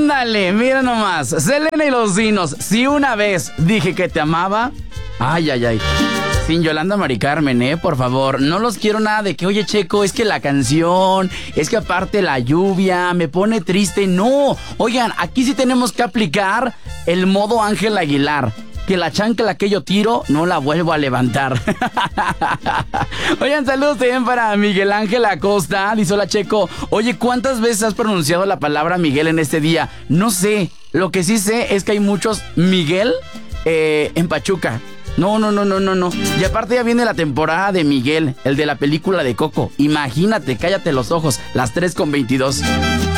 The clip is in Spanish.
Ándale, mira nomás. Selena y los Dinos. Si una vez dije que te amaba. Ay, ay, ay. Sin Yolanda Mari Carmen, por favor. No los quiero nada de que, oye, Checo, es que la canción, es que aparte la lluvia me pone triste. No. Oigan, aquí sí tenemos que aplicar el modo Ángel Aguilar. Que la chancla que yo tiro no la vuelvo a levantar. Oigan, saludos también para Miguel Ángel Acosta. Dice: hola, Checo. Oye, ¿cuántas veces has pronunciado la palabra Miguel en este día? No sé. Lo que sí sé es que hay muchos Miguel en Pachuca. No. Y aparte ya viene la temporada de Miguel, el de la película de Coco. Imagínate, cállate los ojos, las 3:22.